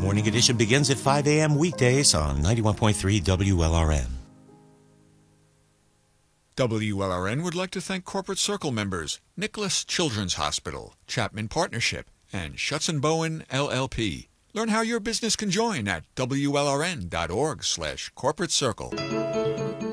Morning Edition begins at 5 a.m. weekdays on 91.3 WLRN. WLRN would like to thank Corporate Circle members Nicholas Children's Hospital, Chapman Partnership, and Schutz & Bowen, LLP. Learn how your business can join at WLRN.org/corporate circle.